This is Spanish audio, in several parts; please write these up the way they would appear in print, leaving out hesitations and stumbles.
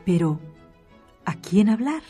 Pero, ¿a quién hablar?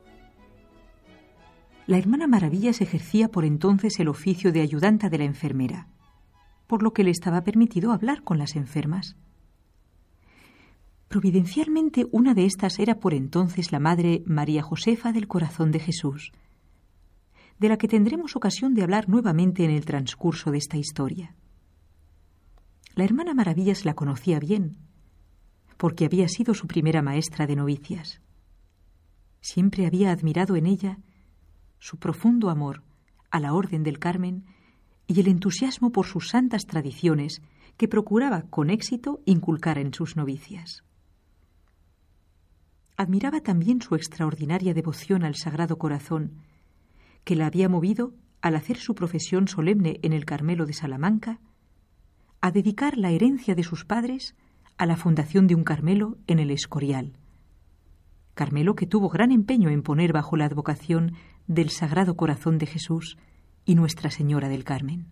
La hermana Maravillas ejercía por entonces el oficio de ayudanta de la enfermera, por lo que le estaba permitido hablar con las enfermas. Providencialmente, una de estas era por entonces la Madre María Josefa del Corazón de Jesús, de la que tendremos ocasión de hablar nuevamente en el transcurso de esta historia. La hermana Maravillas la conocía bien, porque había sido su primera maestra de novicias. Siempre había admirado en ella su profundo amor a la Orden del Carmen y el entusiasmo por sus santas tradiciones que procuraba con éxito inculcar en sus novicias. Admiraba también su extraordinaria devoción al Sagrado Corazón, que la había movido, al hacer su profesión solemne en el Carmelo de Salamanca, a dedicar la herencia de sus padres a la fundación de un Carmelo en el Escorial. Carmelo que tuvo gran empeño en poner bajo la advocación del Sagrado Corazón de Jesús y Nuestra Señora del Carmen.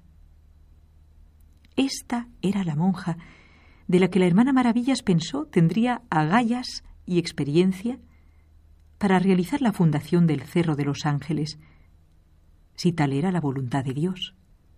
Esta era la monja de la que la hermana Maravillas pensó tendría agallas y experiencia para realizar la fundación del Cerro de los Ángeles, si tal era la voluntad de Dios.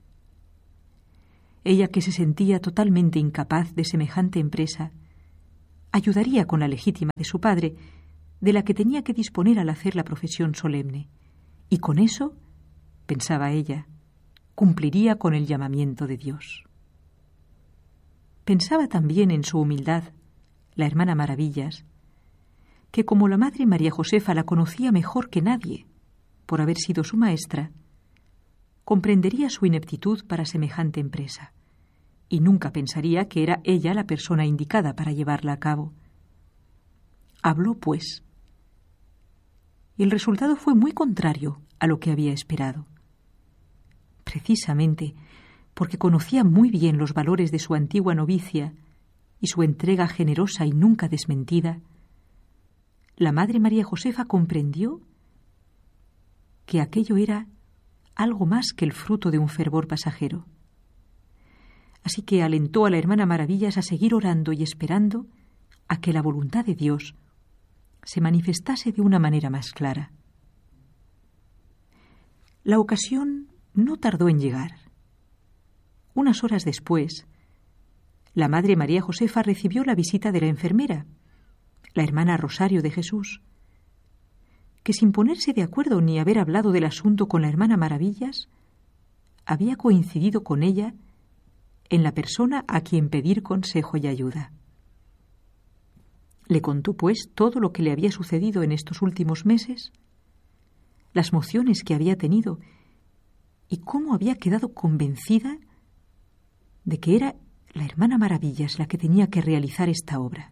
Ella, que se sentía totalmente incapaz de semejante empresa, ayudaría con la legítima de su padre, de la que tenía que disponer al hacer la profesión solemne, y con eso, pensaba ella, cumpliría con el llamamiento de Dios. Pensaba también en su humildad, la hermana Maravillas, que como la Madre María Josefa la conocía mejor que nadie, por haber sido su maestra, comprendería su ineptitud para semejante empresa, y nunca pensaría que era ella la persona indicada para llevarla a cabo. Habló, pues, y el resultado fue muy contrario a lo que había esperado. Precisamente porque conocía muy bien los valores de su antigua novicia y su entrega generosa y nunca desmentida, la Madre María Josefa comprendió que aquello era algo más que el fruto de un fervor pasajero. Así que alentó a la hermana Maravillas a seguir orando y esperando a que la voluntad de Dios se manifestase de una manera más clara. La ocasión no tardó en llegar. Unas horas después, la Madre María Josefa recibió la visita de la enfermera, la hermana Rosario de Jesús, que sin ponerse de acuerdo ni haber hablado del asunto con la hermana Maravillas, había coincidido con ella en la persona a quien pedir consejo y ayuda. Le contó, pues, todo lo que le había sucedido en estos últimos meses, las mociones que había tenido y cómo había quedado convencida de que era la hermana Maravillas la que tenía que realizar esta obra.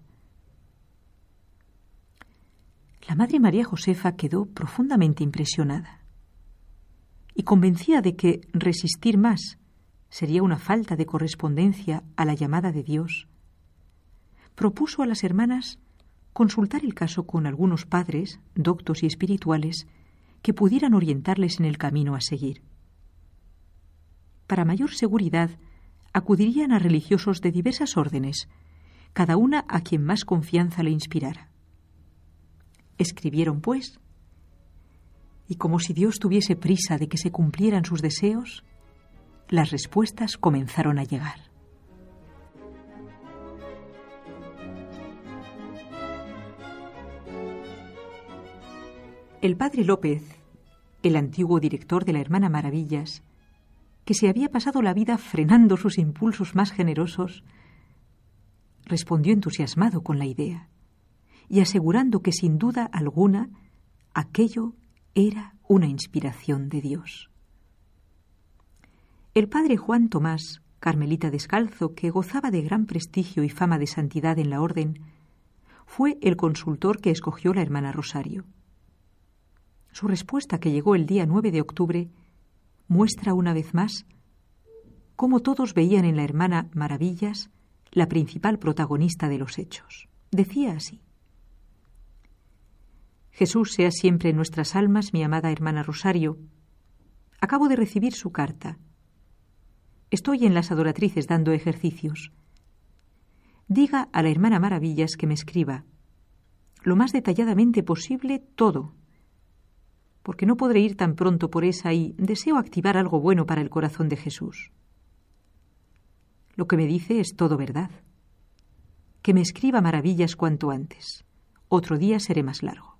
La Madre María Josefa quedó profundamente impresionada y convencida de que resistir más sería una falta de correspondencia a la llamada de Dios, propuso a las hermanas consultar el caso con algunos padres, doctos y espirituales, que pudieran orientarles en el camino a seguir. Para mayor seguridad, acudirían a religiosos de diversas órdenes, cada una a quien más confianza le inspirara. Escribieron, pues, y como si Dios tuviese prisa de que se cumplieran sus deseos, las respuestas comenzaron a llegar. El padre López, el antiguo director de la hermana Maravillas, que se había pasado la vida frenando sus impulsos más generosos, respondió entusiasmado con la idea y asegurando que sin duda alguna aquello era una inspiración de Dios. El padre Juan Tomás, carmelita descalzo, que gozaba de gran prestigio y fama de santidad en la orden, fue el consultor que escogió la hermana Rosario. Su respuesta, que llegó el día 9 de octubre, muestra una vez más cómo todos veían en la hermana Maravillas la principal protagonista de los hechos. Decía así: Jesús sea siempre en nuestras almas, mi amada hermana Rosario. Acabo de recibir su carta. Estoy en las adoratrices dando ejercicios. Diga a la hermana Maravillas que me escriba. lo más detalladamente posible todo, porque no podré ir tan pronto por esa y deseo activar algo bueno para el corazón de Jesús. Lo que me dice es todo verdad. Que me escriba maravillas cuanto antes. Otro día seré más largo.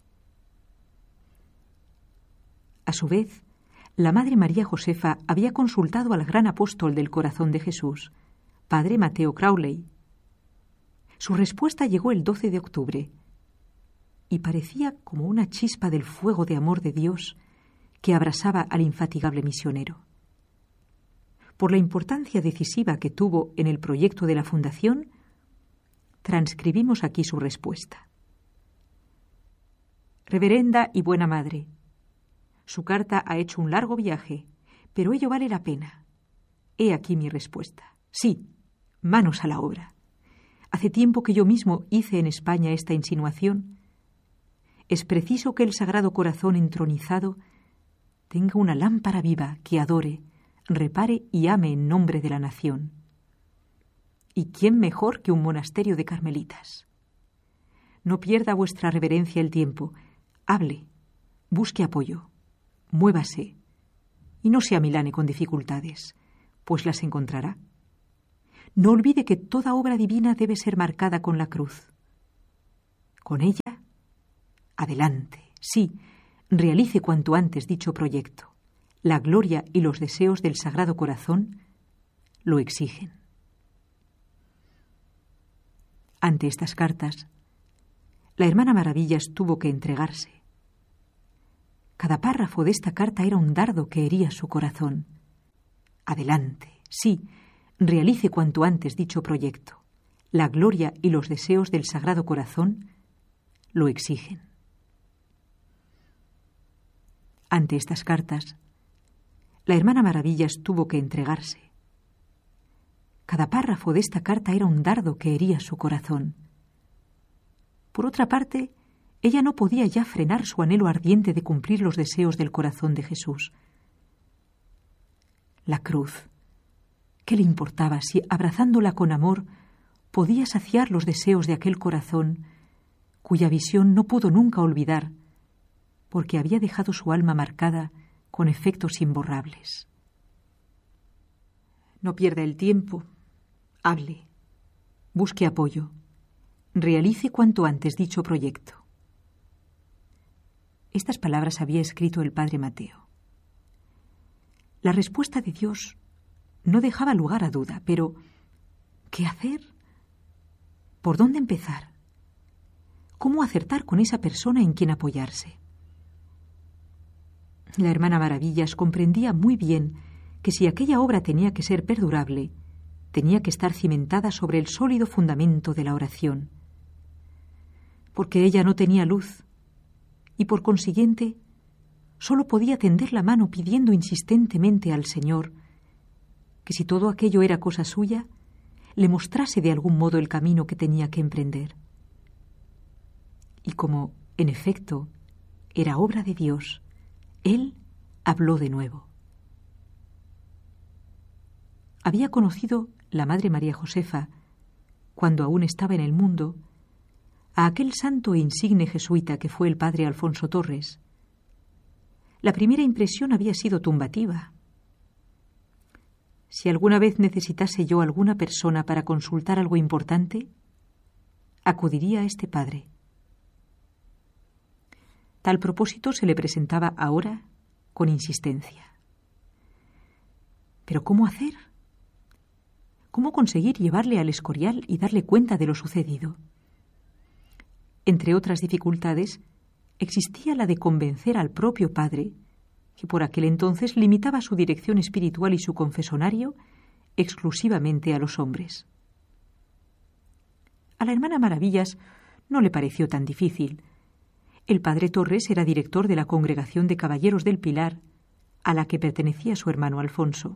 A su vez, la Madre María Josefa había consultado al gran apóstol del corazón de Jesús, Padre Mateo Crowley. Su respuesta llegó el 12 de octubre y parecía como una chispa del fuego de amor de Dios que abrasaba al infatigable misionero. Por la importancia decisiva que tuvo en el proyecto de la fundación, transcribimos aquí su respuesta. Reverenda y buena Madre, su carta ha hecho un largo viaje, pero ello vale la pena. He aquí mi respuesta. Sí, manos a la obra. Hace tiempo que yo mismo hice en España esta insinuación. Es preciso que el Sagrado Corazón entronizado tenga una lámpara viva que adore, repare y ame en nombre de la nación. ¿Y quién mejor que un monasterio de carmelitas? No pierda vuestra reverencia el tiempo. Hable, busque apoyo, muévase y no se amilane con dificultades, pues las encontrará. No olvide que toda obra divina debe ser marcada con la cruz. Con ella, adelante, sí, realice cuanto antes dicho proyecto. La gloria y los deseos del Sagrado Corazón lo exigen. Ante estas cartas, la hermana Maravillas tuvo que entregarse. Cada párrafo de esta carta era un dardo que hería su corazón. Adelante, sí, realice cuanto antes dicho proyecto. La gloria y los deseos del Sagrado Corazón lo exigen. Ante estas cartas, la hermana Maravillas tuvo que entregarse. Cada párrafo de esta carta era un dardo que hería su corazón. Por otra parte, ella no podía ya frenar su anhelo ardiente de cumplir los deseos del corazón de Jesús. La cruz. ¿Qué le importaba si, abrazándola con amor, podía saciar los deseos de aquel corazón, cuya visión no pudo nunca olvidar, porque había dejado su alma marcada con efectos imborrables? No pierda el tiempo. Hable. Busque apoyo. Realice cuanto antes dicho proyecto. Estas palabras había escrito el padre Mateo. La respuesta de Dios no dejaba lugar a duda, pero ¿qué hacer? ¿Por dónde empezar? ¿Cómo acertar con esa persona en quien apoyarse? La hermana Maravillas comprendía muy bien que si aquella obra tenía que ser perdurable, tenía que estar cimentada sobre el sólido fundamento de la oración. Porque ella no tenía luz y, por consiguiente, sólo podía tender la mano pidiendo insistentemente al Señor que, si todo aquello era cosa suya, le mostrase de algún modo el camino que tenía que emprender. Y como, en efecto, era obra de Dios, Él habló de nuevo. Había conocido la Madre María Josefa, cuando aún estaba en el mundo, a aquel santo e insigne jesuita que fue el padre Alfonso Torres. La primera impresión había sido tumbativa. Si alguna vez necesitase yo alguna persona para consultar algo importante, acudiría a este padre. Tal propósito se le presentaba ahora con insistencia. ¿Pero cómo hacer? ¿Cómo conseguir llevarle al Escorial y darle cuenta de lo sucedido? Entre otras dificultades, existía la de convencer al propio padre, que por aquel entonces limitaba su dirección espiritual y su confesonario exclusivamente a los hombres. A la hermana Maravillas no le pareció tan difícil. El padre Torres era director de la Congregación de Caballeros del Pilar, a la que pertenecía su hermano Alfonso.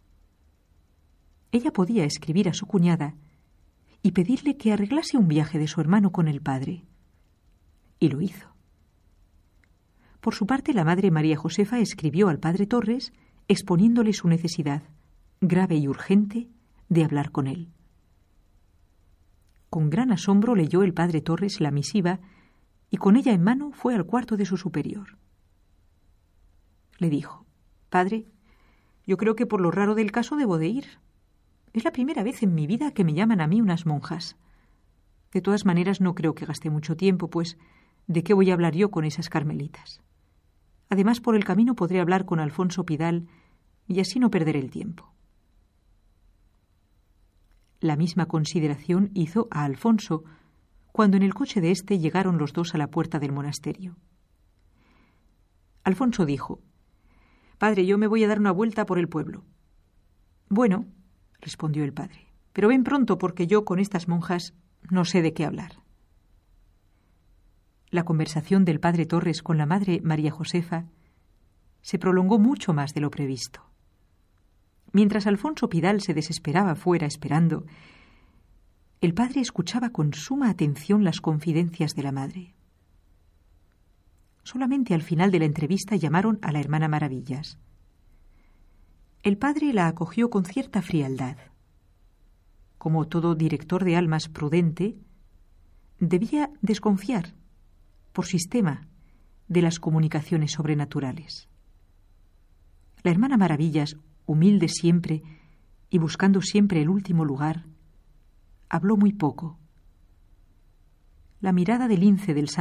Ella podía escribir a su cuñada y pedirle que arreglase un viaje de su hermano con el padre. Y lo hizo. Por su parte, la Madre María Josefa escribió al padre Torres exponiéndole su necesidad, grave y urgente, de hablar con él. Con gran asombro leyó el padre Torres la misiva y con ella en mano fue al cuarto de su superior. Le dijo: «Padre, yo creo que por lo raro del caso debo de ir. Es la primera vez en mi vida que me llaman a mí unas monjas. De todas maneras, no creo que gaste mucho tiempo, pues ¿de qué voy a hablar yo con esas carmelitas? Además, por el camino podré hablar con Alfonso Pidal y así no perderé el tiempo». La misma consideración hizo a Alfonso cuando en el coche de éste llegaron los dos a la puerta del monasterio. Alfonso dijo: «Padre, yo me voy a dar una vuelta por el pueblo». «Bueno», respondió el padre, «pero ven pronto porque yo con estas monjas no sé de qué hablar». La conversación del padre Torres con la madre María Josefa se prolongó mucho más de lo previsto. Mientras Alfonso Pidal se desesperaba fuera esperando, el padre escuchaba con suma atención las confidencias de la madre. Solamente al final de la entrevista llamaron a la hermana Maravillas. El padre la acogió con cierta frialdad. Como todo director de almas prudente, debía desconfiar, por sistema, de las comunicaciones sobrenaturales. La hermana Maravillas, humilde siempre y buscando siempre el último lugar, habló muy poco. La mirada del lince del